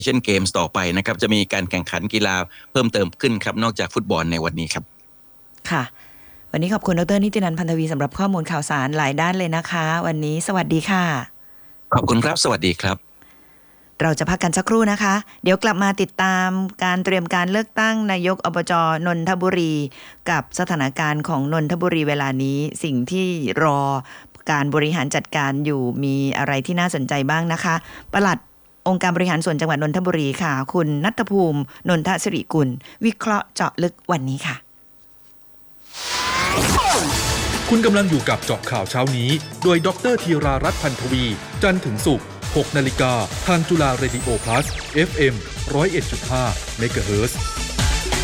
เช่นเกมส์ต่อไปนะครับจะมีการแข่งขันกีฬาเพิ่มเติมขึ้นครับนอกจากฟุตบอลในวันนี้ครับค่ะวันนี้ขอบคุณดร.นิตินันท์พันธวีสำหรับข้อมูลข่าวสารหลายด้านเลยนะคะวันนี้สวัสดีค่ะขอบคุณครับสวัสดีครับเราจะพักกันสักครู่นะคะเดี๋ยวกลับมาติดตามการเตรียมการเลือกตั้งนายกอบจ.นนทบุรีกับสถานการณ์ของนนทบุรีเวลานี้สิ่งที่รอการบริหารจัดการอยู่มีอะไรที่น่าสนใจบ้างนะคะปลัดองค์การบริหารส่วนจังหวัดนนทบุรีค่ะคุณณัฐภูมินนทสิริกุลวิเคราะห์เจาะลึกวันนี้ค่ะคุณกำลังอยู่กับเจาะข่าวเช้านี้โดยดร.ธีรารัตน์พันธวีจันทร์ถึงศุกร์ 6 นาฬิกาทางจุฬาเรดิโอ plus FM 101.5 เมกะเฮิรตซ์